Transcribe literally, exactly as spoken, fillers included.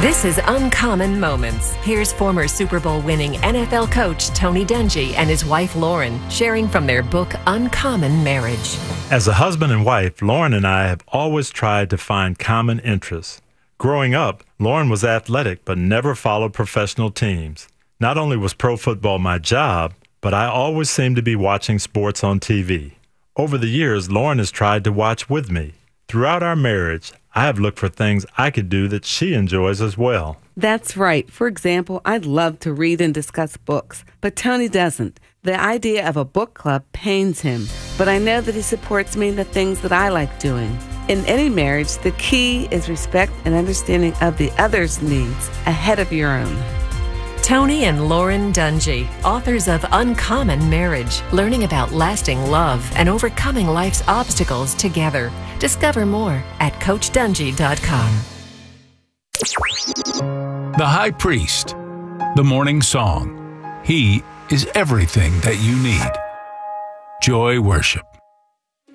This is Uncommon Moments. Here's former Super Bowl winning N F L coach Tony Dungy and his wife Lauren sharing from their book Uncommon Marriage. As a husband and wife, Lauren and I have always tried to find common interests. Growing up, Lauren was athletic but never followed professional teams. Not only was pro football my job, but I always seemed to be watching sports on T V. Over the years, Lauren has tried to watch with me. Throughout our marriage, I have looked for things I could do that she enjoys as well. That's right. For example, I'd love to read and discuss books, but Tony doesn't. The idea of a book club pains him, but I know that he supports me in the things that I like doing. In any marriage, the key is respect and understanding of the other's needs ahead of your own. Tony and Lauren Dungy, authors of Uncommon Marriage, learning about lasting love and overcoming life's obstacles together. Discover more at coach dungy dot com. The High Priest, the morning song. He is everything that you need. Joy Worship.